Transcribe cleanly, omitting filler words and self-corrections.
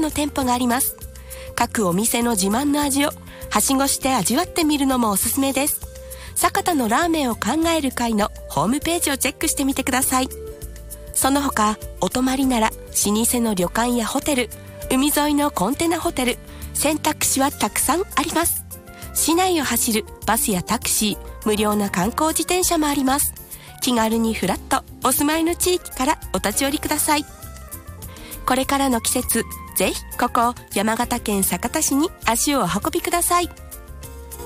の店舗があります。各お店の自慢の味をはしごして味わってみるのもおすすめです。酒田のラーメンを考える会のホームページをチェックしてみてください。その他、お泊まりなら老舗の旅館やホテル、海沿いのコンテナホテル、選択肢はたくさんあります。市内を走るバスやタクシー、無料な観光自転車もあります。気軽にフラッとお住まいの地域からお立ち寄りください。これからの季節、ぜひここ山形県酒田市に足をお運びください。